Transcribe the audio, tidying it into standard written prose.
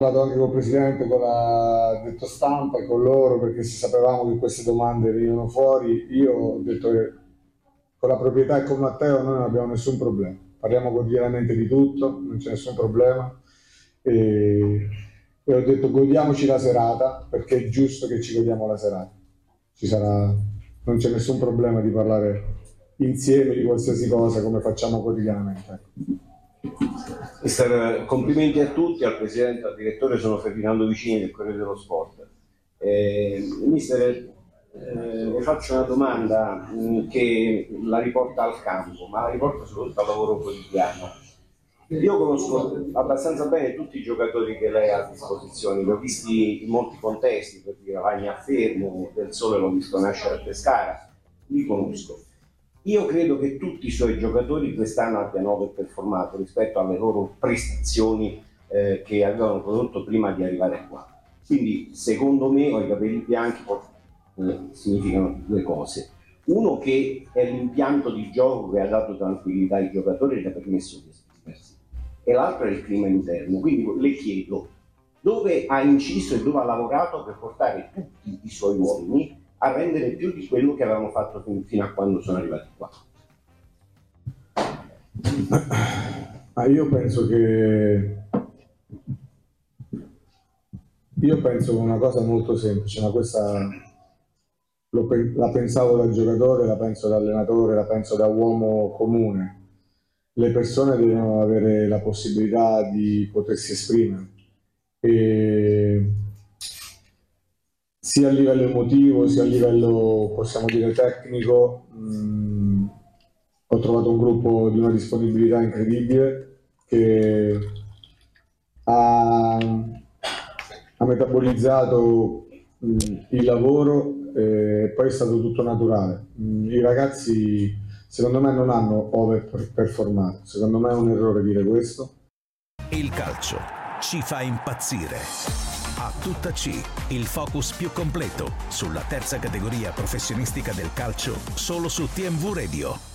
parlato anche col presidente, con la detto stampa e con loro, perché se sapevamo che queste domande venivano fuori. Io ho detto che con la proprietà e con Matteo noi non abbiamo nessun problema, parliamo quotidianamente di tutto, non c'è nessun problema, e ho detto godiamoci la serata, perché è giusto che ci godiamo la serata, non c'è nessun problema di parlare insieme di qualsiasi cosa come facciamo quotidianamente. Mister, complimenti a tutti, al presidente e al direttore. Sono Ferdinando Vicini del Corriere dello Sport. Mister, le faccio una domanda che la riporta al campo, ma la riporta soprattutto al lavoro quotidiano. Io conosco abbastanza bene tutti i giocatori che lei ha a disposizione, li ho visti in molti contesti, per dire Vagna a Fermo, Del Sole l'ho visto nascere a Pescara, li conosco. Io credo che tutti i suoi giocatori quest'anno abbiano performato rispetto alle loro prestazioni che avevano prodotto prima di arrivare qua. Quindi, secondo me, ho i capelli bianchi significano due cose. Uno, che è l'impianto di gioco che ha dato tranquillità ai giocatori e ha permesso di esprimersi. E l'altro è il clima interno. Quindi le chiedo dove ha inciso e dove ha lavorato per portare tutti i suoi uomini a rendere più di quello che avevamo fatto fino a quando sono arrivati qua. Io penso una cosa molto semplice, ma questa la pensavo da giocatore, la penso da allenatore, la penso da uomo comune. Le persone devono avere la possibilità di potersi esprimere, e sia a livello emotivo sia a livello, possiamo dire, tecnico. Ho trovato un gruppo di una disponibilità incredibile, che ha metabolizzato il lavoro, e poi è stato tutto naturale. I ragazzi secondo me non hanno overperformato, secondo me è un errore dire questo. Il calcio ci fa impazzire. A tutta C, il focus più completo sulla terza categoria professionistica del calcio, solo su TMV Radio.